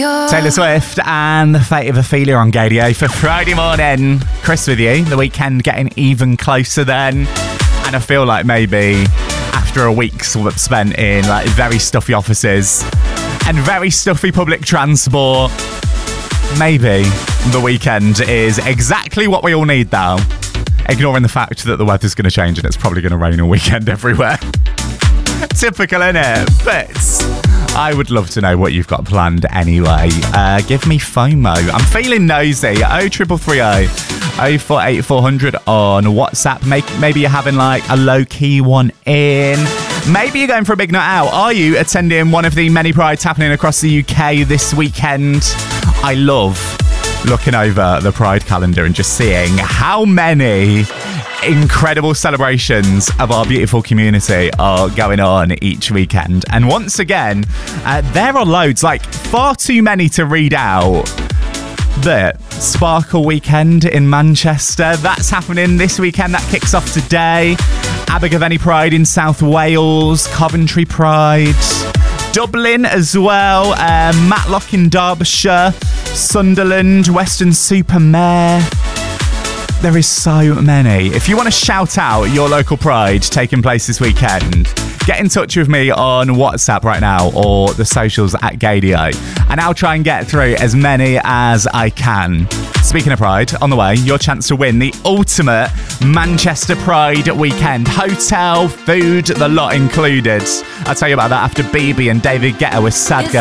Taylor Swift and The Fate of Ophelia on Gaydio for Friday morning. Chris with you. The weekend getting even closer then. And I feel like maybe after a week spent in like very stuffy offices and very stuffy public transport, maybe the weekend is exactly what we all need now. Ignoring the fact that the weather's going to change and it's probably going to rain all weekend everywhere. Typical, innit? But I would love to know what you've got planned anyway. Give me FOMO. I'm feeling nosy. 0330 048 400 on WhatsApp. Maybe you're having like a low-key one in. Maybe you're going for a big night out. Are you attending one of the many prides happening across the UK this weekend? I love looking over the Pride calendar and just seeing how many incredible celebrations of our beautiful community are going on each weekend. And once again, there are loads, like far too many to read out. The Sparkle Weekend in Manchester, that's happening this weekend. That kicks off today. Abergavenny Pride in South Wales, Coventry Pride, Dublin as well, Matlock in Derbyshire, Sunderland, Weston-super-Mare. There is so many. If you want to shout out your local pride taking place this weekend, get in touch with me on WhatsApp right now or the socials at Gaydio, and I'll try and get through as many as I can. Speaking of Pride, on the way, your chance to win the ultimate Manchester Pride weekend. Hotel, food, the lot included. I'll tell you about that after BB and David Guetta with Sad Girl.